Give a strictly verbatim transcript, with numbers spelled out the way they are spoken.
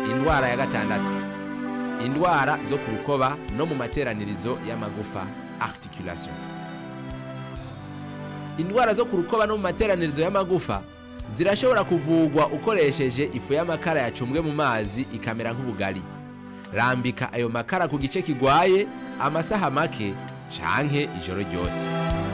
indwara ya gatandatu, indwara zo ku rukoba no mu materanirizo y'amagufa articulation. Indwara zo ku rukoba no mu materanirizo y'amagufa zirashobora kuvugwa ukoresheje ifu y'amakara yacumbwe mu mazi ikamera nk'ubugari. Rambika ayo makara ku gice kigwaye amasaha make canke ijoro ryose.